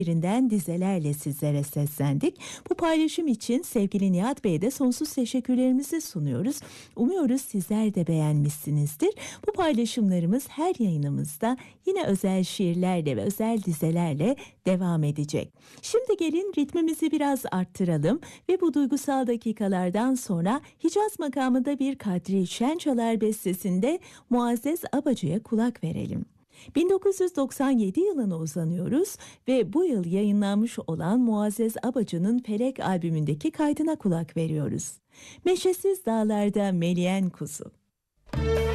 birinden dizelerle sizlere seslendik. Bu paylaşım için sevgili Nihat Bey'e de sonsuz teşekkürlerimizi sunuyoruz. Umuyoruz sizler de beğenmişsinizdir. Bu paylaşımlarımız her yayınımızda yine özel şiirlerle ve özel dizelerle devam edecek. Şimdi gelin ritmimizi biraz arttıralım ve bu duygusal dakikalardan sonra Hicaz makamında bir Kadri Şençalar bestesinde Muazzez Abacı'ya kulak verelim. 1997 yılına uzanıyoruz ve bu yıl yayınlanmış olan Muazzez Abacı'nın Felek albümündeki kaydına kulak veriyoruz. Meşesiz dağlarda meleğen kuzu.